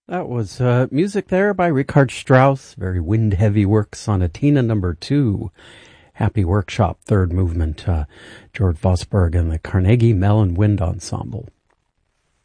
That was music there by Richard Strauss, very wind-heavy work, Sonatina number 2, Happy Workshop, third movement, George Vosberg and the Carnegie Mellon Wind Ensemble.